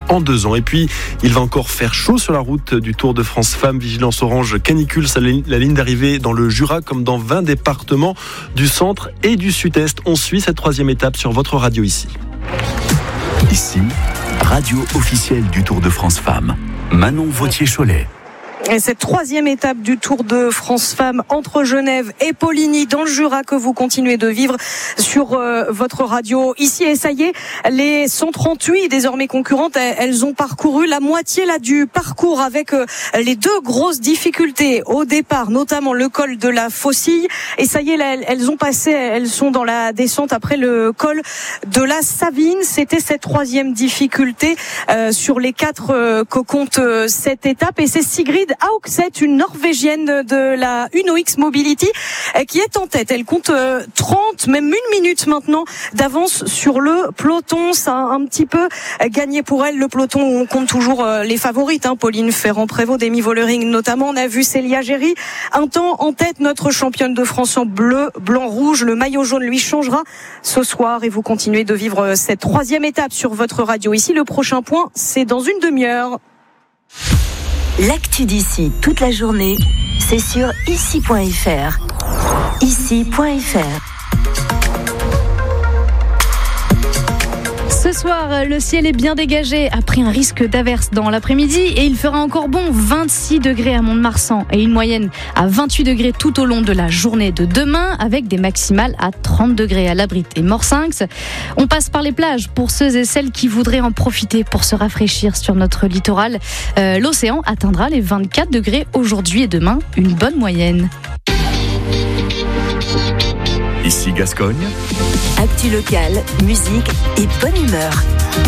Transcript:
en 2 ans. Et puis, il va encore faire chaud sur la route du Tour de France Femmes. Vigilance orange canicule, c'est la ligne d'arrivée dans le Jura comme dans 20 départements du centre et du sud-est. On suit cette 3e étape sur votre radio ici. Ici, radio officielle du Tour de France Femmes. Manon Vautier-Cholet. Et cette 3e étape du Tour de France Femmes entre Genève et Poligny dans le Jura que vous continuez de vivre sur votre radio ici. Et ça y est, les 138 désormais concurrentes, elles ont parcouru la moitié là du parcours avec les 2 grosses difficultés au départ, notamment le col de la Faucille. Et ça y est, là, elles ont passé, elles sont dans la descente après le col de la Savine. C'était cette 3e difficulté sur les 4 que compte cette étape. Et c'est Sigrid Haugset, une Norvégienne de la UnoX Mobility, qui est en tête. Elle compte 30, même 1 minute maintenant d'avance sur le peloton. Ça a un petit peu gagné pour elle. Le peloton, on compte toujours les favorites, Pauline Ferrand-Prévot, Demi Vollering notamment. On a vu Célia Géry un temps en tête, notre championne de France en bleu, blanc, rouge. Le maillot jaune lui changera ce soir et vous continuez de vivre cette 3e étape sur votre radio ici. Le prochain point, c'est dans une demi-heure. L'actu d'ici toute la journée, c'est sur ici.fr. Ici.fr. Ce soir, le ciel est bien dégagé après un risque d'averse dans l'après-midi et il fera encore bon 26 degrés à Mont-de-Marsan et une moyenne à 28 degrés tout au long de la journée de demain avec des maximales à 30 degrés à l'Abrite et Morsinx. On passe par les plages pour ceux et celles qui voudraient en profiter pour se rafraîchir sur notre littoral. L'océan atteindra les 24 degrés aujourd'hui et demain, une bonne moyenne. Ici Gascogne. Actu locale, musique et bonne humeur.